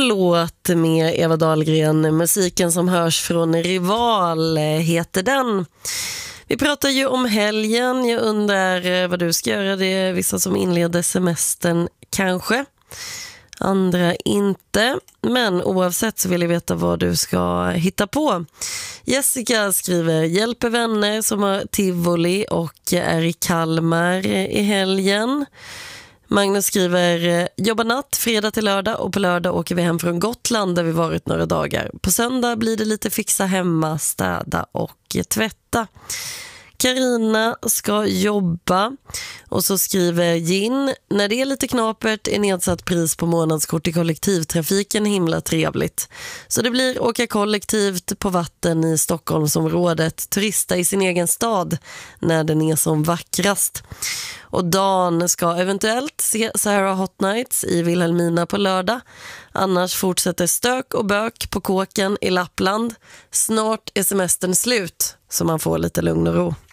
låt med Eva Dahlgren. Musiken som hörs från Rival heter den. Vi pratar ju om helgen. Jag undrar vad du ska göra. Det är vissa som inleder semestern kanske. Andra inte. Men oavsett så vill jag veta vad du ska hitta på. Jessica skriver: hjälper vänner som har tivoli och är i Kalmar i helgen. Magnus skriver: jobbar natt, fredag till lördag, och på lördag åker vi hem från Gotland där vi varit några dagar. På söndag blir det lite fixa hemma, städa och tvätta. Karina ska jobba. Och så skriver Gin: när det är lite knapert är nedsatt pris på månadskort i kollektivtrafiken himla trevligt. Så det blir åka kollektivt på vatten i Stockholmsområdet, turista i sin egen stad när den är som vackrast. Och Dan ska eventuellt se Sahara Hot Nights i Vilhelmina på lördag. Annars fortsätter stök och bök på kåken i Lappland. Snart är semestern slut så man får lite lugn och ro.